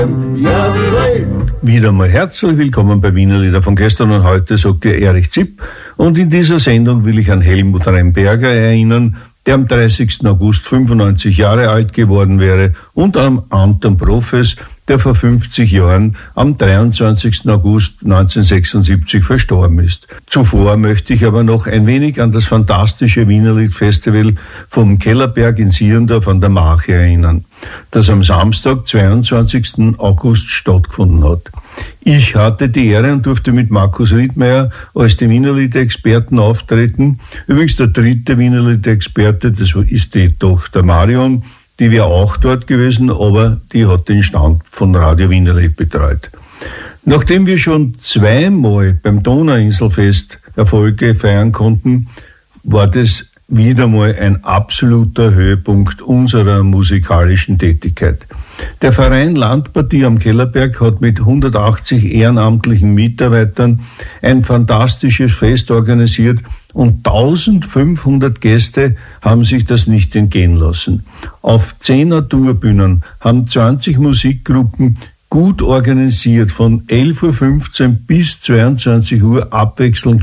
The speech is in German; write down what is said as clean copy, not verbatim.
Wieder mal herzlich willkommen bei Wiener Lieder von gestern und heute, sagt der Erich Zipp. Und in dieser Sendung will ich an Helmut Remberger erinnern, der am 30. August 95 Jahre alt geworden wäre, und an Anton Profes, der vor 50 Jahren am 23. August 1976 verstorben ist. Zuvor möchte ich aber noch ein wenig an das fantastische Wienerlied-Festival vom Kellerberg in Sierndorf an der Marche erinnern, das am Samstag, 22. August stattgefunden hat. Ich hatte die Ehre und durfte mit Markus Riedmeier als dem Wienerlied-Experten auftreten. Übrigens der dritte Wienerlied-Experte, das ist die Tochter Marion, die wäre auch dort gewesen, aber die hat den Stand von Radio Wienerlied betreut. Nachdem wir schon zweimal beim Donauinselfest Erfolge feiern konnten, war das wieder mal ein absoluter Höhepunkt unserer musikalischen Tätigkeit. Der Verein Landpartie am Kellerberg hat mit 180 ehrenamtlichen Mitarbeitern ein fantastisches Fest organisiert und 1500 Gäste haben sich das nicht entgehen lassen. Auf 10 Naturbühnen haben 20 Musikgruppen gut organisiert von 11:15 Uhr bis 22 Uhr abwechselnd